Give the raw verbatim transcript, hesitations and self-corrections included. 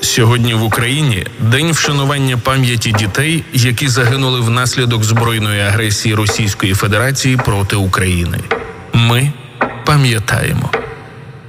Сьогодні в Україні день вшанування пам'яті дітей, які загинули внаслідок збройної агресії Російської Федерації проти України. Ми пам'ятаємо.